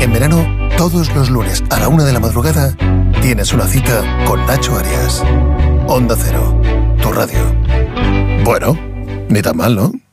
En verano, todos los lunes a la 1 de la madrugada, tienes una cita con Nacho Arias. Onda Cero, tu radio. Bueno, ni tan mal, ¿no?